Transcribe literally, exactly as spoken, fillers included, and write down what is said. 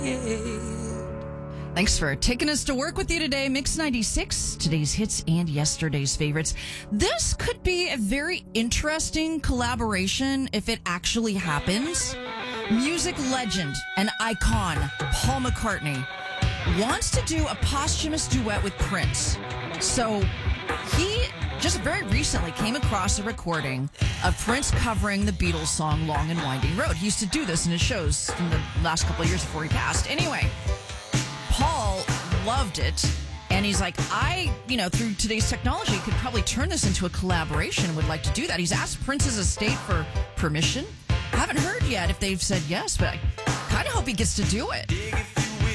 Thanks for taking us to work with you today. Mix ninety-six, today's hits and yesterday's favorites. This could be a very interesting collaboration if it actually happens. Music legend and icon Paul McCartney wants to do a posthumous duet with Prince. So he just very recently came across a recording of Prince covering the Beatles song Long and Winding Road. He used to do this in his shows in the last couple of years before he passed. Anyway, Paul loved it, and he's like, I, you know, through today's technology, could probably turn this into a collaboration and would like to do that. He's asked Prince's estate for permission. I haven't heard yet if they've said yes, but I kind of hope he gets to do it.